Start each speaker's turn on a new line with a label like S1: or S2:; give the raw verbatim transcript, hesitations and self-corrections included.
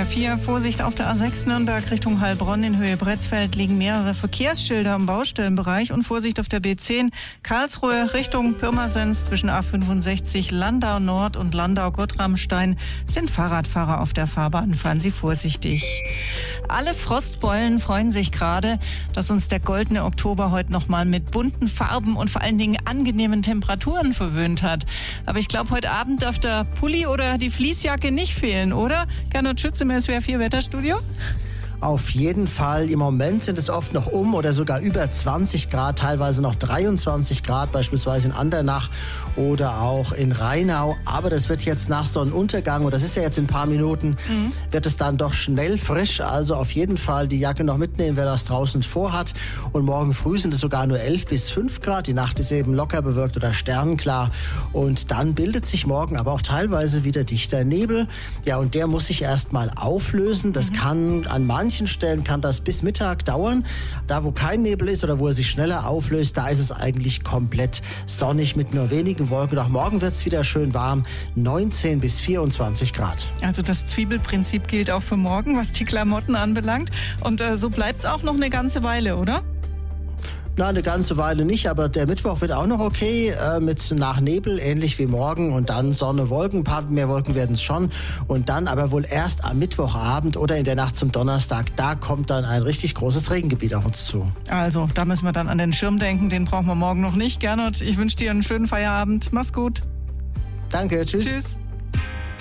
S1: W R vier. Vorsicht auf der A sechs Nürnberg Richtung Heilbronn in Höhe Bretzfeld liegen mehrere Verkehrsschilder im Baustellenbereich. Und Vorsicht auf der B zehn Karlsruhe Richtung Pirmasens zwischen A fünfundsechzig Landau Nord und Landau-Gottramstein sind Fahrradfahrer auf der Fahrbahn. Fahren Sie vorsichtig. Alle Frostbeulen freuen sich gerade, dass uns der goldene Oktober heute nochmal mit bunten Farben und vor allen Dingen angenehmen Temperaturen verwöhnt hat. Aber ich glaube, heute Abend darf der Pulli oder die Fließjacke nicht fehlen, oder? Gernot Schütz im S W R vier Wetterstudio.
S2: Auf jeden Fall. Im Moment sind es oft noch um oder sogar über zwanzig Grad, teilweise noch dreiundzwanzig Grad, beispielsweise in Andernach oder auch in Rheinau. Aber das wird jetzt nach Sonnenuntergang, und das ist ja jetzt in ein paar Minuten, mhm. wird es dann doch schnell frisch. Also auf jeden Fall die Jacke noch mitnehmen, wer das draußen vorhat. Und morgen früh sind es sogar nur elf bis fünf Grad. Die Nacht ist eben locker bewölkt oder sternenklar. Und dann bildet sich morgen aber auch teilweise wieder dichter Nebel. Ja, und der muss sich erst mal auflösen. Das mhm. kann an manchen Stellen kann das bis Mittag dauern. Da, wo kein Nebel ist oder wo er sich schneller auflöst, da ist es eigentlich komplett sonnig mit nur wenigen Wolken. Auch morgen wird es wieder schön warm, neunzehn bis vierundzwanzig Grad.
S1: Also das Zwiebelprinzip gilt auch für morgen, was die Klamotten anbelangt. Und äh, so bleibt es auch noch eine ganze Weile, oder?
S2: Na, eine ganze Weile nicht, aber der Mittwoch wird auch noch okay, äh, mit nach Nebel, ähnlich wie morgen, und dann Sonne, Wolken, ein paar mehr Wolken werden es schon, und dann aber wohl erst am Mittwochabend oder in der Nacht zum Donnerstag, da kommt dann ein richtig großes Regengebiet auf uns zu.
S1: Also, da müssen wir dann an den Schirm denken, den brauchen wir morgen noch nicht. Gernot, ich wünsche dir einen schönen Feierabend, mach's gut.
S2: Danke, tschüss.
S1: Tschüss.